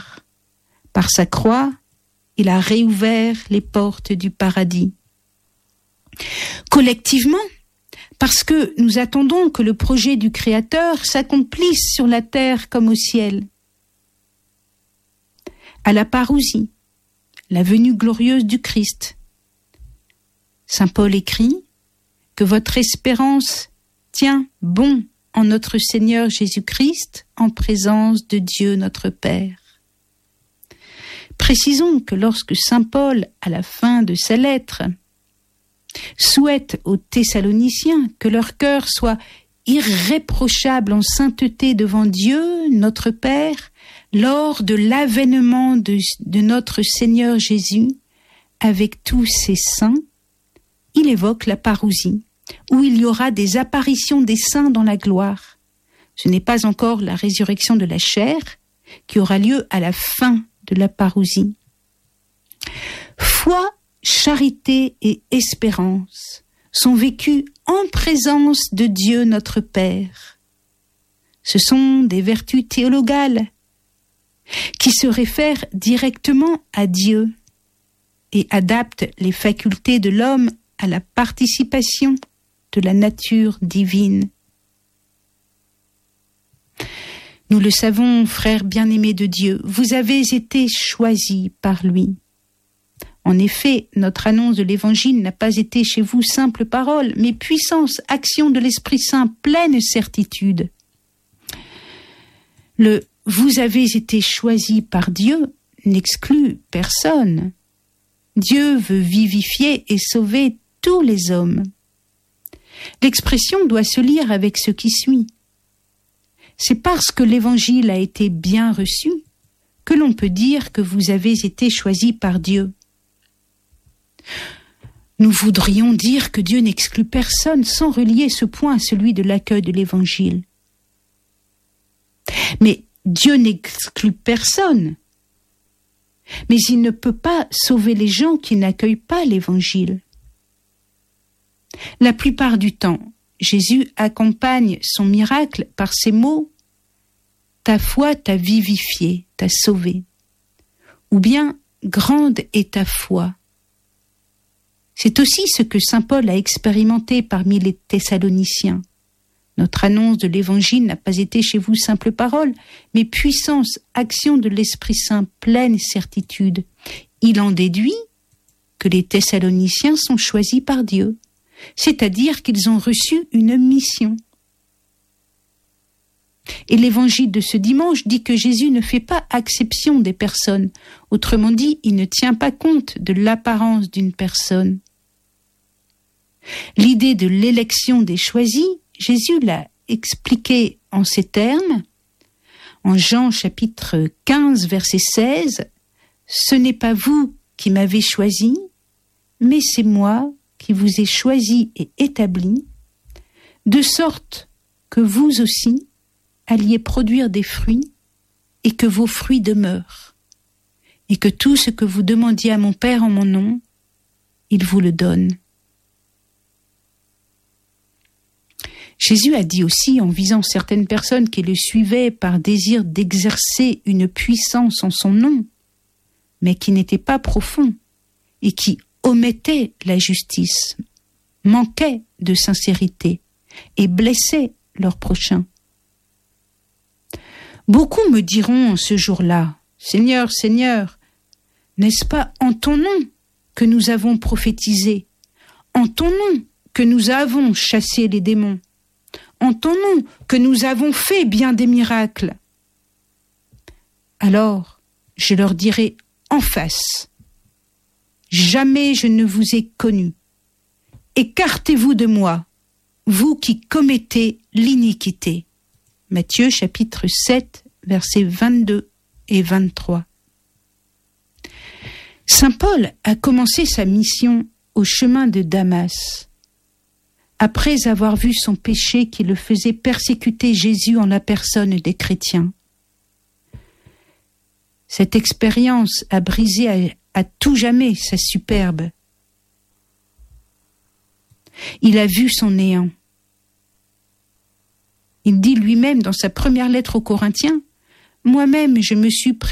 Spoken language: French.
gloire. Par sa croix, il a réouvert les portes du paradis. Collectivement, parce que nous attendons que le projet du Créateur s'accomplisse sur la terre comme au ciel. À la parousie, la venue glorieuse du Christ. Saint Paul écrit que votre espérance tient bon en notre Seigneur Jésus-Christ, en présence de Dieu notre Père. Précisons que lorsque Saint Paul, à la fin de sa lettre, souhaite aux Thessaloniciens que leur cœur soit irréprochable en sainteté devant Dieu, notre Père, lors de l'avènement de notre Seigneur Jésus, avec tous ses saints, il évoque la parousie, où il y aura des apparitions des saints dans la gloire. Ce n'est pas encore la résurrection de la chair, qui aura lieu à la fin de la parousie. Foi, charité et espérance sont vécues en présence de Dieu notre Père. Ce sont des vertus théologales qui se réfèrent directement à Dieu et adaptent les facultés de l'homme à la participation de la nature divine. Nous le savons, frères bien-aimés de Dieu, vous avez été choisis par lui. En effet, notre annonce de l'Évangile n'a pas été chez vous simple parole, mais puissance, action de l'Esprit Saint, pleine certitude. Le « vous avez été choisis par Dieu » n'exclut personne. Dieu veut vivifier et sauver tous les hommes. L'expression doit se lire avec ce qui suit. C'est parce que l'Évangile a été bien reçu que l'on peut dire que vous avez été choisis par Dieu. Nous voudrions dire que Dieu n'exclut personne sans relier ce point à celui de l'accueil de l'Évangile. Mais Dieu n'exclut personne. Mais il ne peut pas sauver les gens qui n'accueillent pas l'Évangile. La plupart du temps, Jésus accompagne son miracle par ces mots « Ta foi t'a vivifié, t'a sauvé » ou bien « Grande est ta foi ». C'est aussi ce que saint Paul a expérimenté parmi les Thessaloniciens. Notre annonce de l'Évangile n'a pas été chez vous simple parole, mais puissance, action de l'Esprit Saint, pleine certitude. Il en déduit que les Thessaloniciens sont choisis par Dieu, c'est-à-dire qu'ils ont reçu une mission. Et l'Évangile de ce dimanche dit que Jésus ne fait pas exception des personnes. Autrement dit, il ne tient pas compte de l'apparence d'une personne. L'idée de l'élection des choisis, Jésus l'a expliqué en ces termes. En Jean chapitre 15, verset 16, « Ce n'est pas vous qui m'avez choisi, mais c'est moi qui vous ai choisi et établi, de sorte que vous aussi alliez produire des fruits et que vos fruits demeurent, et que tout ce que vous demandiez à mon Père en mon nom, il vous le donne. » Jésus a dit aussi, en visant certaines personnes qui le suivaient par désir d'exercer une puissance en son nom, mais qui n'étaient pas profonds et qui omettaient la justice, manquaient de sincérité et blessaient leur prochain. Beaucoup me diront ce jour-là, « Seigneur, Seigneur, n'est-ce pas en ton nom que nous avons prophétisé, en ton nom que nous avons chassé les démons, en ton nom que nous avons fait bien des miracles ?» Alors, je leur dirai en face, « Jamais je ne vous ai connu. Écartez-vous de moi, vous qui commettez l'iniquité. » Matthieu chapitre 7, versets 22 et 23. Saint Paul a commencé sa mission au chemin de Damas, après avoir vu son péché qui le faisait persécuter Jésus en la personne des chrétiens. Cette expérience a brisé à tout jamais sa superbe. Il a vu son néant. Il dit lui-même dans sa première lettre aux Corinthiens, « Moi-même, je me suis